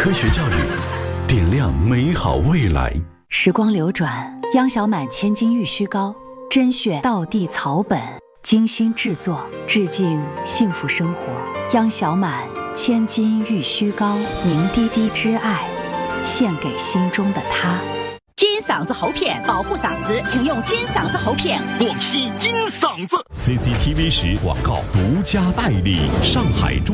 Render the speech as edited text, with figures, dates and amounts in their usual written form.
科学教育，点亮美好未来。 时光流转，央小满千金玉虚膏，甄选道地草本，精心制作，致敬幸福生活。央小满千金玉虚膏，凝滴滴之爱，献给心中的他。 金嗓子喉片，保护嗓子，请用金嗓子喉片。 广西金嗓子 CCTV 10广告独家代理，上海中。